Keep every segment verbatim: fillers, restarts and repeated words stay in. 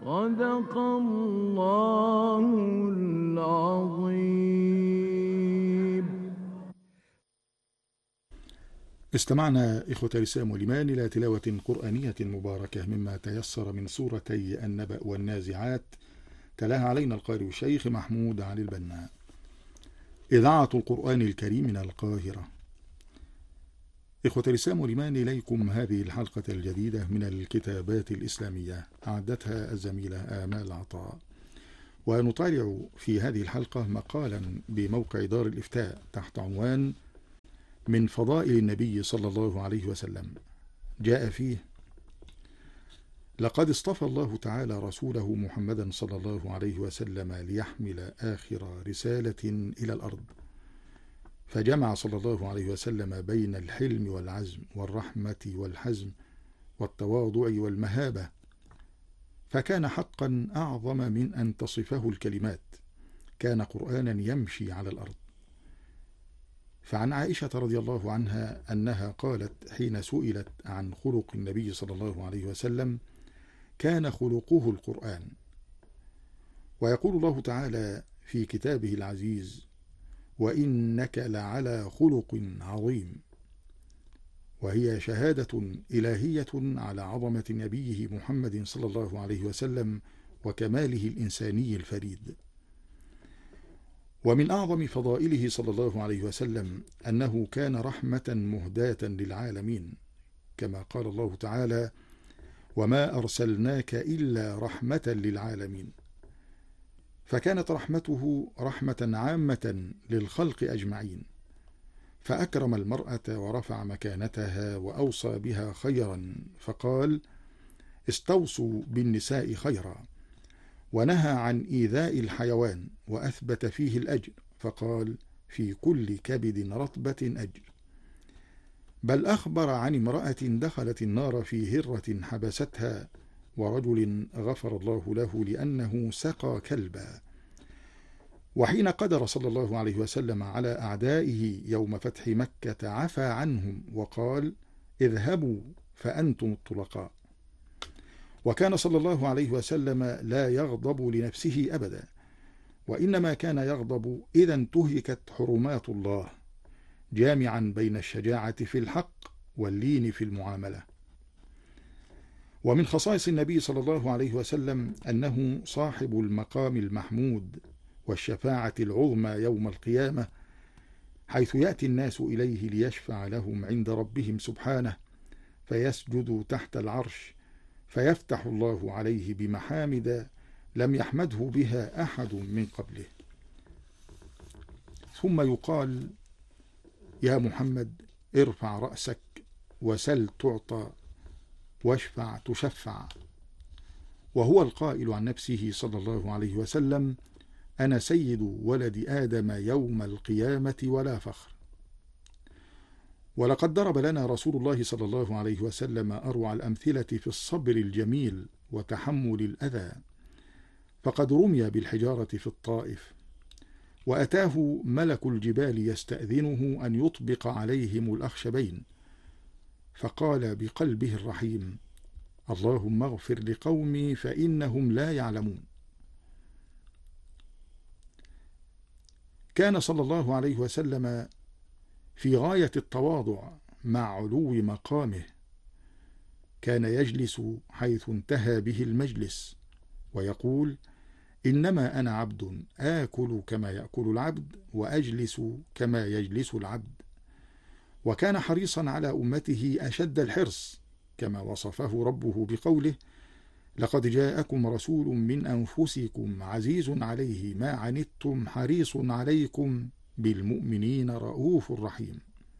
صدق الله العظيم. استمعنا إخوة الإسلام والإيمان إلى تلاوة قرآنية مباركة مما تيسر من سورتي النبأ والنازعات، تلاها علينا القارئ الشيخ محمود علي البنا. إذاعة القرآن الكريم من القاهرة. إخوة الإسلام والإيمان، إليكم هذه الحلقة الجديدة من الكتابات الإسلامية، أعدتها الزميلة آمال عطاء. ونطالع في هذه الحلقة مقالا بموقع دار الإفتاء تحت عنوان من فضائل النبي صلى الله عليه وسلم. جاء فيه: لقد اصطفى الله تعالى رسوله محمدا صلى الله عليه وسلم ليحمل آخر رسالة إلى الأرض، فجمع صلى الله عليه وسلم بين الحلم والعزم والرحمة والحزم والتواضع والمهابة، فكان حقا أعظم من أن تصفه الكلمات، كان قرآنا يمشي على الأرض. فعن عائشة رضي الله عنها أنها قالت حين سئلت عن خلق النبي صلى الله عليه وسلم: كان خلقه القرآن. ويقول الله تعالى في كتابه العزيز: وإنك لعلى خلق عظيم، وهي شهادة إلهية على عظمة نبيه محمد صلى الله عليه وسلم وكماله الإنساني الفريد. ومن أعظم فضائله صلى الله عليه وسلم أنه كان رحمة مهداة للعالمين، كما قال الله تعالى: وما أرسلناك إلا رحمة للعالمين. فكانت رحمته رحمة عامة للخلق أجمعين، فأكرم المرأة ورفع مكانتها وأوصى بها خيرا، فقال: استوصوا بالنساء خيرا، ونهى عن إيذاء الحيوان وأثبت فيه الأجر، فقال: في كل كبد رطبة أجر. بل أخبر عن امرأة دخلت النار في هرة حبستها، ورجل غفر الله له لأنه سقى كلبا. وحين قدر صلى الله عليه وسلم على أعدائه يوم فتح مكة عفى عنهم وقال: اذهبوا فأنتم الطلقاء. وكان صلى الله عليه وسلم لا يغضب لنفسه أبدا، وإنما كان يغضب إذا انتهكت حرمات الله، جامعا بين الشجاعة في الحق واللين في المعاملة. ومن خصائص النبي صلى الله عليه وسلم أنه صاحب المقام المحمود والشفاعة العظمى يوم القيامة، حيث يأتي الناس إليه ليشفع لهم عند ربهم سبحانه، فيسجد تحت العرش، فيفتح الله عليه بمحامد لم يحمده بها أحد من قبله، ثم يقال: يا محمد ارفع رأسك وسل تعطى واشفع تشفع. وهو القائل عن نفسه صلى الله عليه وسلم: أنا سيد ولد آدم يوم القيامة ولا فخر. ولقد ضرب لنا رسول الله صلى الله عليه وسلم أروع الأمثلة في الصبر الجميل وتحمل الأذى، فقد رمي بالحجارة في الطائف، وأتاه ملك الجبال يستأذنه أن يطبق عليهم الأخشبين، فقال بقلبه الرحيم: اللهم اغفر لقومي فإنهم لا يعلمون. كان صلى الله عليه وسلم في غاية التواضع مع علو مقامه، كان يجلس حيث انتهى به المجلس ويقول: إنما أنا عبد آكل كما يأكل العبد وأجلس كما يجلس العبد. وكان حريصا على أمته أشد الحرص، كما وصفه ربه بقوله: لقد جاءكم رسول من أنفسكم عزيز عليه ما عنتم حريص عليكم بالمؤمنين رؤوف رحيم.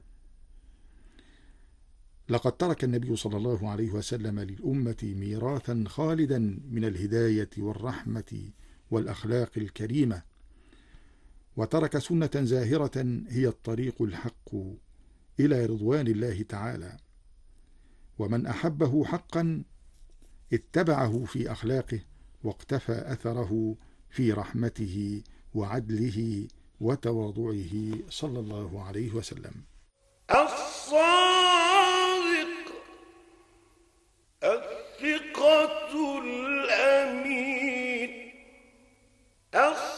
لقد ترك النبي صلى الله عليه وسلم للأمة ميراثا خالدا من الهداية والرحمة والأخلاق الكريمة، وترك سنة زاهرة هي الطريق الحق إلى رضوان الله تعالى. ومن أحبه حقا اتبعه في أخلاقه، واقتفى أثره في رحمته وعدله وتواضعه صلى الله عليه وسلم. الصادق الثقة الأمين الصلاة